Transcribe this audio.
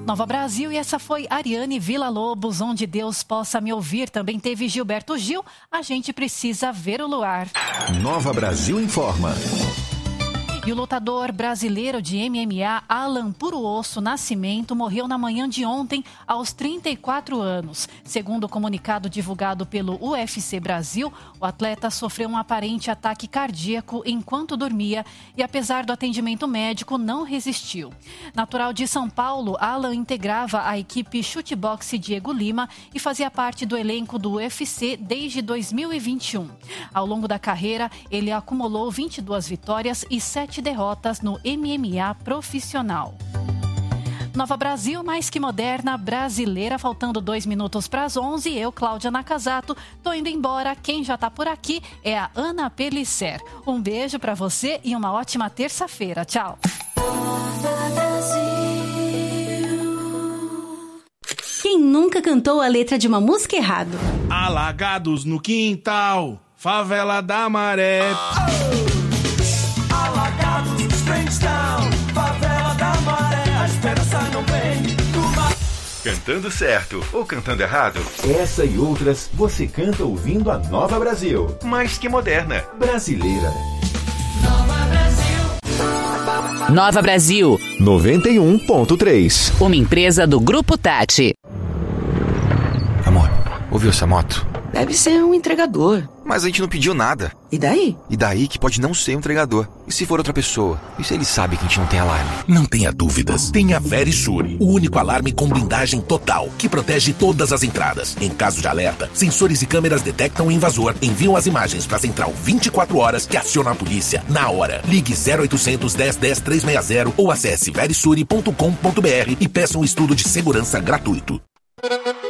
Nova Brasil, e essa foi Ariane Villa-Lobos, Onde Deus Possa Me Ouvir. Também teve Gilberto Gil, A Gente Precisa Ver o Luar. Nova Brasil informa. E o lutador brasileiro de MMA, Alan Puro Osso Nascimento, morreu na manhã de ontem, aos 34 anos. Segundo o comunicado divulgado pelo UFC Brasil, o atleta sofreu um aparente ataque cardíaco enquanto dormia e, apesar do atendimento médico, não resistiu. Natural de São Paulo, Alan integrava a equipe Chuteboxe Diego Lima e fazia parte do elenco do UFC desde 2021. Ao longo da carreira, ele acumulou 22 vitórias e 7 derrotas no MMA profissional. Nova Brasil, mais que moderna, brasileira, faltando 2 minutos para as 11. Eu, Cláudia Nakazato, tô indo embora. Quem já tá por aqui é a Ana Pellicer. Um beijo para você e uma ótima terça-feira. Tchau. Quem nunca cantou a letra de uma música errado? Alagados no quintal, favela da Maré. Favela da Maré, a esperança não vem do mar. Cantando certo ou cantando errado? Essa e outras você canta ouvindo a Nova Brasil. Mais que moderna. Brasileira. Nova Brasil. Nova Brasil 91.3. Uma empresa do Grupo Tati. Amor, ouviu essa moto? Deve ser um entregador. Mas a gente não pediu nada. E daí? E daí que pode não ser um entregador. E se for outra pessoa? E se ele sabe que a gente não tem alarme? Não tenha dúvidas. Tenha Verisure, o único alarme com blindagem total, que protege todas as entradas. Em caso de alerta, sensores e câmeras detectam o invasor, enviam as imagens para a central 24 horas que aciona a polícia na hora. Ligue 0800 10 10 360 ou acesse verisure.com.br e peça um estudo de segurança gratuito.